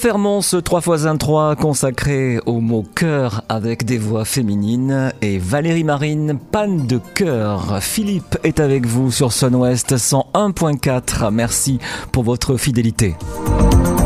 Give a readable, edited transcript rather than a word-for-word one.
fermons ce 3x1-3 consacré au mot cœur avec des voix féminines et Valérie Marine, panne de cœur. Philippe est avec vous sur Sun West 101.4. Merci pour votre fidélité.